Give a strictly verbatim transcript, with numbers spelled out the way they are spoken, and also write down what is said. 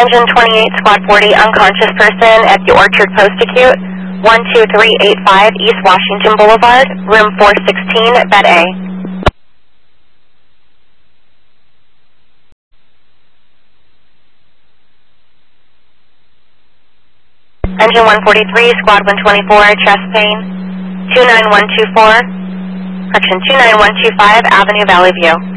Engine twenty-eight, Squad forty, unconscious person at the Orchard Post Acute, one two three eight five East Washington Boulevard, room four sixteen, bed A. Engine one forty-three, Squad one twenty-four, chest pain, two nine one two four, correction, two nine one two five, Avenue Valley View.